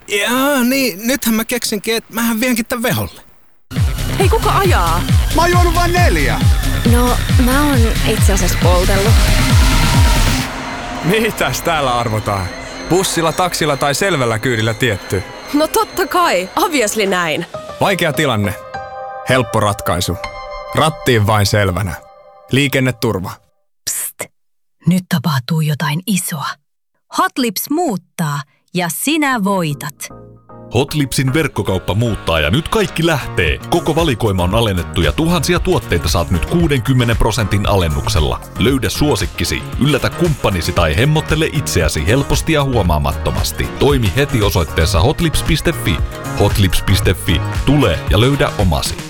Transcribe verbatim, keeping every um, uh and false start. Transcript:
Jaa, niin nythän mä keksinkin, että mähän vienkin tän veholle. Hei, kuka ajaa? Mä oon juonut vain neljä. No, mä oon itse asiassa poltellut. Mitäs täällä arvotaan? Bussilla, taksilla tai selvällä kyydillä tietty? No totta kai, obviously näin. Vaikea tilanne. Helppo ratkaisu. Rattiin vain selvänä. Liikenneturva. Psst. Nyt tapahtuu jotain isoa. Hotlips muuttaa ja sinä voitat. Hotlipsin verkkokauppa muuttaa ja nyt kaikki lähtee. Koko valikoima on alennettu ja tuhansia tuotteita saat nyt kuudenkymmenen prosentin alennuksella. Löydä suosikkisi, yllätä kumppanisi tai hemmottele itseäsi helposti ja huomaamattomasti. Toimi heti osoitteessa hotlips piste fi. Hotlips piste fi. Tule ja löydä omasi.